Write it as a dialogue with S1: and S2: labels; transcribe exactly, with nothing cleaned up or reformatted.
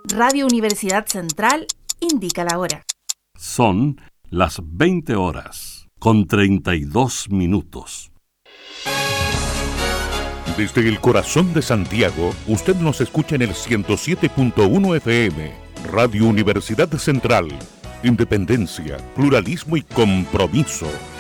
S1: Radio Universidad Central indica la hora.
S2: Son las veinte horas con treinta y dos minutos.
S3: Desde el corazón de Santiago, usted nos escucha en el ciento siete punto uno F M. Radio Universidad Central. Independencia, pluralismo y compromiso.